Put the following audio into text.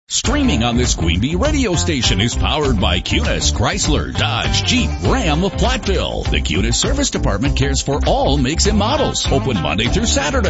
Streaming on this Queen Bee radio station is powered by Cunis, Chrysler, Dodge, Jeep, Ram of Platteville. The Cunis Service Department cares for all makes and models. Open Monday through Saturday.